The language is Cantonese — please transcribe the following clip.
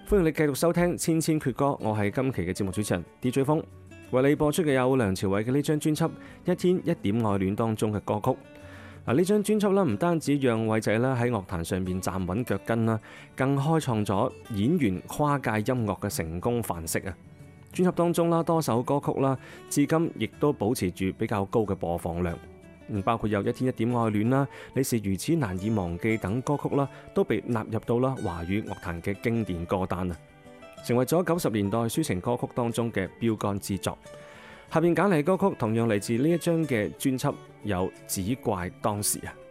歡迎你繼續收聽千千闕歌，我係今期嘅節目主持人 DJ 風，為你播出嘅有梁朝偉嘅呢張專輯《一天一點愛戀》當中嘅歌曲。呢張專輯唔單止讓偉仔喺樂壇上面站穩腳跟啦，更開創咗演員跨界音樂嘅成功範式啊！專輯當中多首歌曲至今亦都保持住比較高嘅播放量，包括有《一天一點愛戀》啦，《你是如此難以忘記》等歌曲都被納入到華語樂壇嘅經典歌單啊，成為咗90年代抒情歌曲當中嘅標杆之作。下邊揀嚟歌曲同樣嚟自呢一張嘅專輯，有《只怪當時》啊。